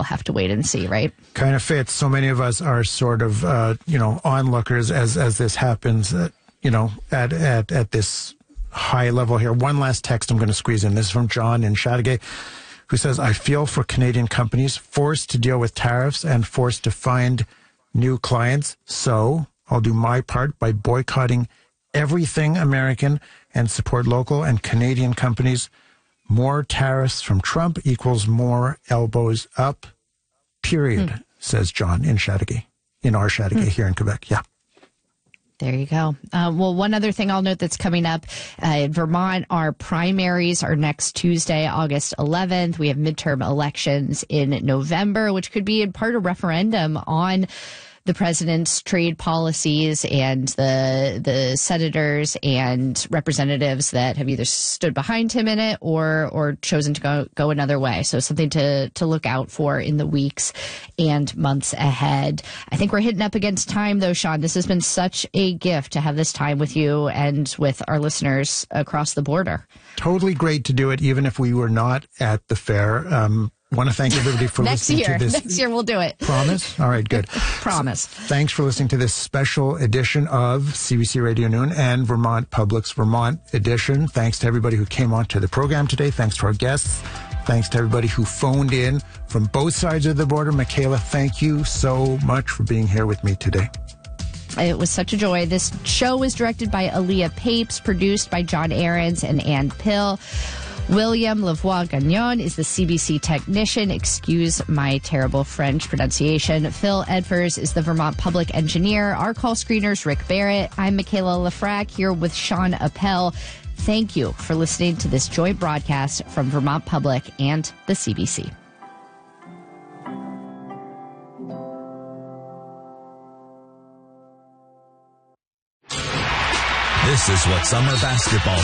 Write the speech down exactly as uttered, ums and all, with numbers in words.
we'll have to wait and see, right? Kind of fits. So many of us are sort of, uh, you know, onlookers as as this happens, uh, you know, at, at, at this high level here. One last text I'm going to squeeze in. This is from John in Chateauguay, who says, I feel for Canadian companies forced to deal with tariffs and forced to find new clients. So I'll do my part by boycotting everything American and support local and Canadian companies. More tariffs from Trump equals more elbows up, period, hmm. says John in Chateauguay, in our Chateauguay hmm. here in Quebec. Yeah. There you go. Uh, well, one other thing I'll note that's coming up uh, in Vermont, our primaries are next Tuesday, August eleventh. We have midterm elections in November, which could be in part a referendum on the president's trade policies and the the senators and representatives that have either stood behind him in it or or chosen to go go another way. So something to to look out for in the weeks and months ahead. I think we're hitting up against time, though, Sean. This has been such a gift to have this time with you and with our listeners across the border. Totally great to do it, even if we were not at the fair. Um, want to thank everybody for Next listening year. to this. Next year we'll do it. Promise? All right, good. Promise. So, thanks for listening to this special edition of C B C Radio Noon and Vermont Public's Vermont Edition. Thanks to everybody who came on to the program today. Thanks to our guests. Thanks to everybody who phoned in from both sides of the border. Michaela, thank you so much for being here with me today. It was such a joy. This show was directed by Aaliyah Papes, produced by John Ahrens and Ann Pill. William Lavoie Gagnon is the C B C technician. Excuse my terrible French pronunciation. Phil Edfors is the Vermont Public Engineer. Our call screener's Rick Barrett. I'm Michaela Lafrac here with Sean Appel. Thank you for listening to this joint broadcast from Vermont Public and the C B C. This is what summer basketball